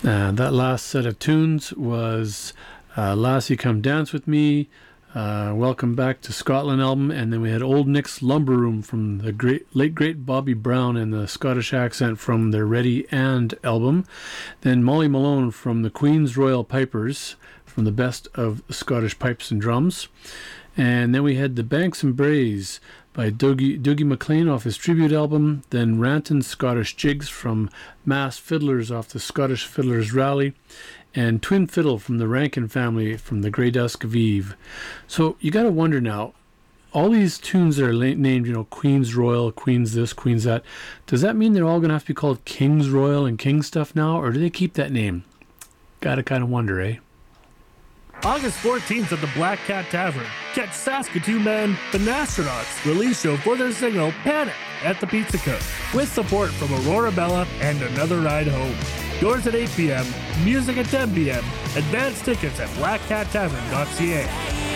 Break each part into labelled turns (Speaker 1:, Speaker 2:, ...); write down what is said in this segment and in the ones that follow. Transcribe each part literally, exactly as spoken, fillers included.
Speaker 1: Uh, that last set of tunes was uh, Lassie Come Dance With Me, uh, Welcome Back to Scotland album, and then we had Old Nick's Lumber Room from the great, late great Bobby Brown and the Scottish accent from their Ready And album. Then Molly Malone from the Queen's Royal Pipers from the Best of Scottish Pipes and Drums. And then we had The Banks and Braes by Dougie, Dougie MacLean off his tribute album. Then Ranton Scottish Jigs from Mass Fiddlers off the Scottish Fiddlers Rally. And Twin Fiddle from the Rankin family from the Grey Dusk of Eve. So you got to wonder now, all these tunes that are la- named, you know, Queen's Royal, Queen's this, Queen's that, does that mean they're all going to have to be called King's Royal and King stuff now, or do they keep that name? Got to kind of wonder, eh?
Speaker 2: August fourteenth at the Black Cat Tavern. Catch Saskatoon band The Nastronauts release show for their single Panic at the Pizza Cook, with support from Aurora Bella and Another Ride Home. Doors at eight p.m., music at ten p.m. Advance tickets at black cat tavern dot c a.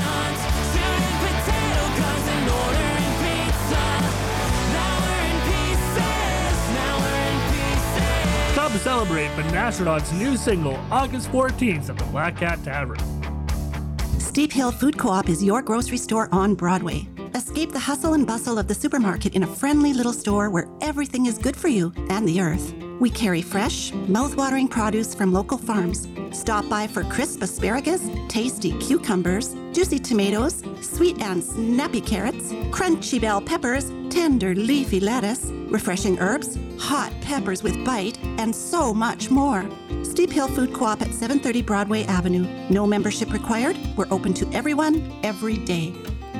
Speaker 2: Come celebrate the Nastronauts' new single August fourteenth at the Black Cat Tavern.
Speaker 3: Steep Hill Food Co-op is your grocery store on Broadway. Escape the hustle and bustle of the supermarket in a friendly little store where everything is good for you and the earth. We carry fresh, mouth-watering produce from local farms. Stop by for crisp asparagus, tasty cucumbers, juicy tomatoes, sweet and snappy carrots, crunchy bell peppers, tender leafy lettuce, refreshing herbs, hot peppers with bite, and so much more. Steep Hill Food Co-op at seven thirty Broadway Avenue. No membership required. We're open to everyone, every day.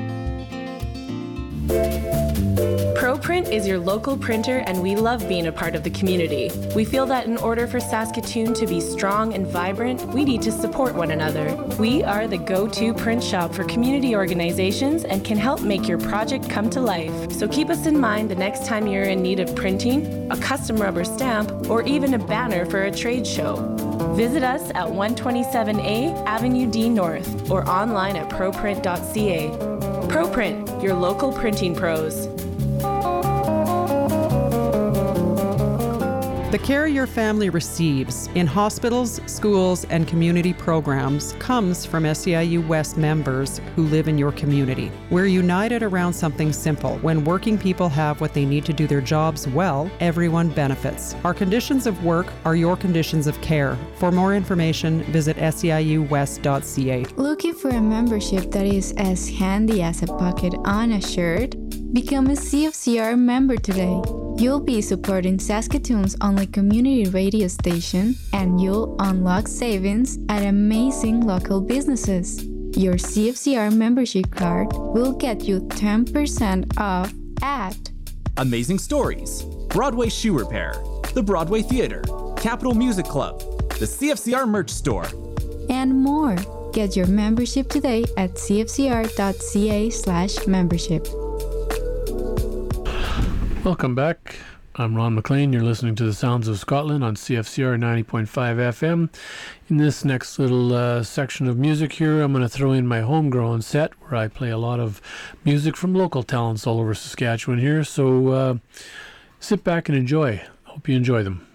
Speaker 4: ProPrint is your local printer, and we love being a part of the community. We feel that in order for Saskatoon to be strong and vibrant, we need to support one another. We are the go-to print shop for community organizations and can help make your project come to life. So keep us in mind the next time you're in need of printing, a custom rubber stamp, or even a banner for a trade show. Visit us at one twenty-seven A Avenue D North or online at proprint dot c a. ProPrint, your local printing pros.
Speaker 5: The care your family receives in hospitals, schools, and community programs comes from S E I U West members who live in your community. We're united around something simple. When working people have what they need to do their jobs well, everyone benefits. Our conditions of work are your conditions of care. For more information, visit S E I U west dot c a.
Speaker 6: Looking for a membership that is as handy as a pocket on a shirt? Become a C F C R member today. You'll be supporting Saskatoon's only community radio station, and you'll unlock savings at amazing local businesses. Your C F C R membership card will get you ten percent off at
Speaker 7: Amazing Stories, Broadway Shoe Repair, the Broadway Theatre, Capital Music Club, the C F C R merch store,
Speaker 6: and more. Get your membership today at c f c r dot c a slash membership.
Speaker 1: Welcome back. I'm Ron McLean. You're listening to the Sounds of Scotland on C F C R ninety point five F M. In this next little uh, section of music here, I'm going to throw in my homegrown set where I play a lot of music from local talents all over Saskatchewan here. So uh, sit back and enjoy. Hope you enjoy them.